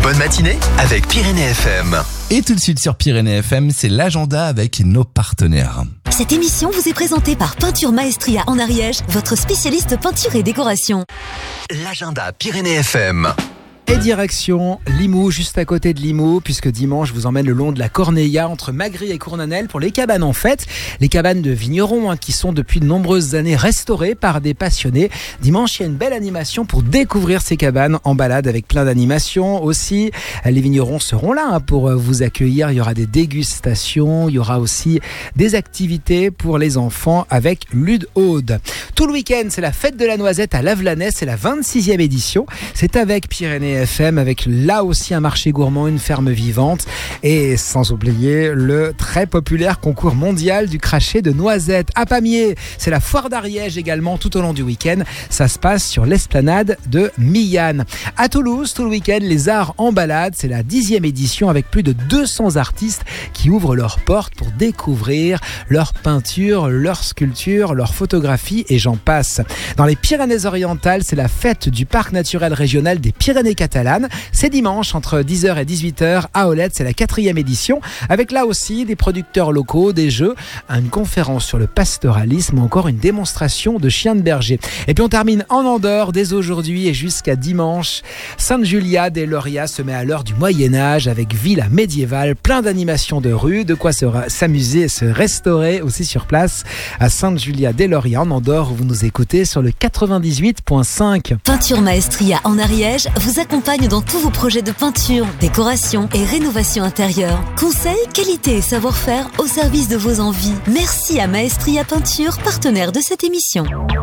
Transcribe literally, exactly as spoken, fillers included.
Bonne matinée avec Pyrénées F M. Et tout de suite sur Pyrénées F M, c'est l'agenda avec nos partenaires. Cette émission vous est présentée par Peinture Maestria en Ariège, votre spécialiste peinture et décoration. L'agenda Pyrénées F M. Et direction Limoux, juste à côté de Limoux, puisque dimanche, je vous emmène le long de la Corneilla, entre Magry et Cournanel, pour les cabanes en fête. Les cabanes de vignerons, hein, qui sont depuis de nombreuses années restaurées par des passionnés. Dimanche, il y a une belle animation pour découvrir ces cabanes en balade, avec plein d'animations aussi. Les vignerons seront là hein, pour vous accueillir. Il y aura des dégustations, il y aura aussi des activités pour les enfants avec Lude Aude. Tout le week-end, c'est la fête de la noisette à Lavelanet, c'est la vingt-sixième édition. C'est avec Pyrénées F M, avec là aussi un marché gourmand, une ferme vivante et sans oublier le très populaire concours mondial du crachet de noisettes. À Pamiers, c'est la foire d'Ariège également tout au long du week-end. Ça se passe sur l'esplanade de Millanne. À Toulouse, tout le week-end, les arts en balade, c'est la dixième édition avec plus de deux cents artistes qui ouvrent leurs portes pour découvrir leurs peintures, leurs sculptures, leurs photographies et j'en passe. Dans les Pyrénées-Orientales, c'est la fête du parc naturel régional des Pyrénées catalanes. C'est dimanche entre dix heures et dix-huit heures à Olette, c'est la quatrième édition, avec là aussi des producteurs locaux, des jeux, une conférence sur le pastoralisme ou encore une démonstration de chiens de berger. Et puis on termine en Andorre dès aujourd'hui et jusqu'à dimanche. Sainte-Julia des Lauria se met à l'heure du Moyen-Âge avec villa médiévale, plein d'animations de rue, de quoi se ra- s'amuser et se restaurer aussi sur place à Sainte-Julia des Lauria en Andorre où vous nous écoutez sur le quatre-vingt-dix-huit virgule cinq. Peinture Maestria en Ariège vous accompagne dans tous vos projets de peinture, décoration et rénovation intérieure. Conseils, qualité et savoir-faire au service de vos envies. Merci à Maestria Peinture, partenaire de cette émission.